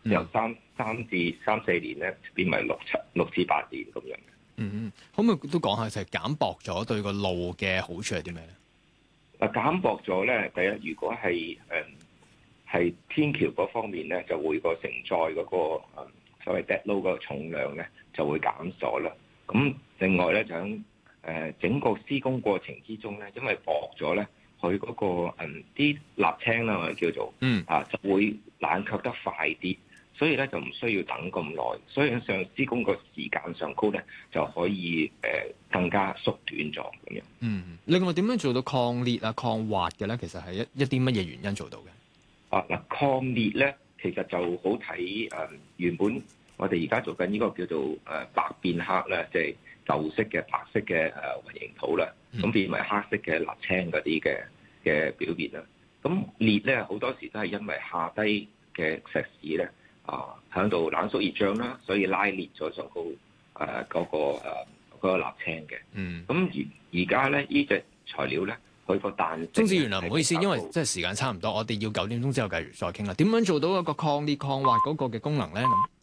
由三至4年咧變為6至8年咁樣。 可唔可以都講下就係減薄咗對個路嘅好處係啲咩咧？ 減薄咗咧，第一如果係天橋嗰方面咧，就會個承載嗰個所謂 dead load 嗰個重量咧就會減咗啦。咁另外咧就喺整個施工過程之中咧，因為薄咗咧，佢嗰個啲瀝青啦，我哋叫做就會冷卻得快啲。所以咧就唔需要等咁耐，所以上施工個時間上高咧就可以更加縮短咗咁樣。 另外點樣做到抗裂啊、抗滑嘅咧？其實係一啲乜嘢原因做到嘅？ 抗裂咧其實就好睇原本我哋而家做緊呢個叫做白變黑啦，即係舊式嘅白色嘅混凝土啦，咁變為黑色嘅瀝青嗰啲嘅表面啦。咁裂咧好多時都係因為下低嘅石屎咧。喺度冷縮熱脹啦，所以拉裂咗上高嗰個瀝青嘅。咁而家咧呢隻材料咧，佢個彈性。 鍾志源啊，唔好意思，因為即係時間差唔多，我哋要9點鐘之後繼續再傾啦。點樣做到一個抗裂抗滑嗰個嘅功能咧？咁